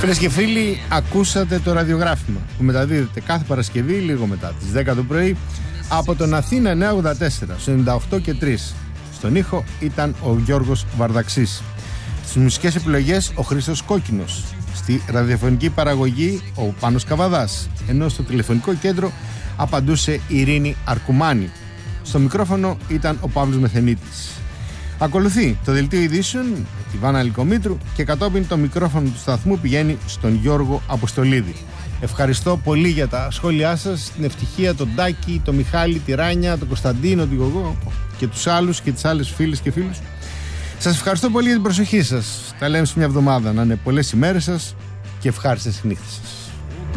Φίλες και φίλοι, ακούσατε το ραδιογράφημα που μεταδίδεται κάθε Παρασκευή λίγο μετά τις 10 το πρωί από τον Αθήνα 984 στο 98 και 3. Στον ήχο ήταν ο Γιώργος Βαρδαξής. Στις μουσικές επιλογές ο Χρήστος Κόκκινος. Στη ραδιοφωνική παραγωγή ο Πάνος Καβαδάς. Ενώ στο τηλεφωνικό κέντρο απαντούσε η Ειρήνη Αρκουμάνη. Στο μικρόφωνο ήταν ο Παύλος Μεθενίτης. Ακολουθεί το δελτίο ειδήσεων με τη Βάνα Λυκομήτρου και κατόπιν το μικρόφωνο του σταθμού πηγαίνει στον Γιώργο Αποστολίδη. Ευχαριστώ πολύ για τα σχόλιά σας, την ευτυχία, τον Τάκη, τον Μιχάλη, τη Ράνια, τον Κωνσταντίνο, την Γογό και τους άλλους και τις άλλες φίλες και φίλους. Σας ευχαριστώ πολύ για την προσοχή σας. Τα λέμε σε μια εβδομάδα. Να είναι πολλές ημέρες σας και ευχάριστες νύχτες σας.